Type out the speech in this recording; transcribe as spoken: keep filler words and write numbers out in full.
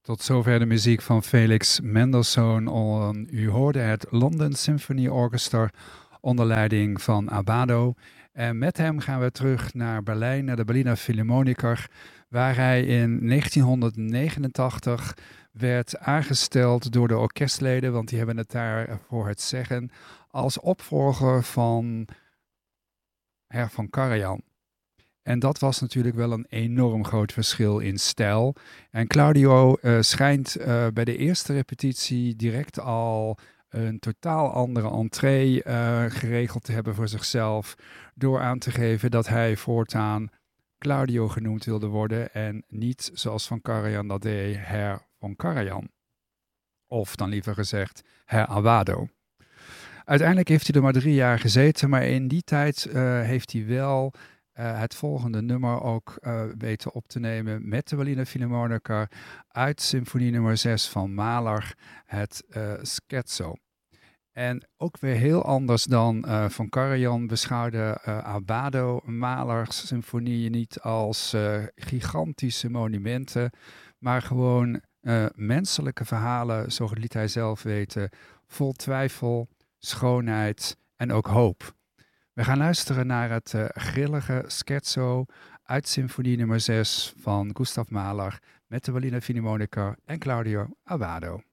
Tot zover de muziek van Felix Mendelssohn. U hoorde het London Symphony Orchestra onder leiding van Abbado. En met hem gaan we terug naar Berlijn, naar de Berliner Philharmoniker, waar hij in negentienhonderdnegenentachtig werd aangesteld door de orkestleden, want die hebben het daar voor het zeggen, als opvolger van Herr von Karajan. En dat was natuurlijk wel een enorm groot verschil in stijl. En Claudio uh, schijnt uh, bij de eerste repetitie direct al een totaal andere entree uh, geregeld te hebben voor zichzelf, door aan te geven dat hij voortaan Claudio genoemd wilde worden en niet, zoals Van Karajan dat deed, Herr von Karajan. Of dan liever gezegd, Herr Abbado. Uiteindelijk heeft hij er maar drie jaar gezeten, maar in die tijd uh, heeft hij wel uh, het volgende nummer ook uh, weten op te nemen met de Berliner Philharmoniker uit symfonie nummer zes van Mahler, het uh, Scherzo. En ook weer heel anders dan uh, Von Karajan beschouwde uh, Abbado Mahlers symfonieën niet als uh, gigantische monumenten, maar gewoon uh, menselijke verhalen, zo liet hij zelf weten, vol twijfel, schoonheid en ook hoop. We gaan luisteren naar het uh, grillige Scherzo uit symfonie nummer zes van Gustav Mahler met de Berliner Philharmoniker en Claudio Abbado.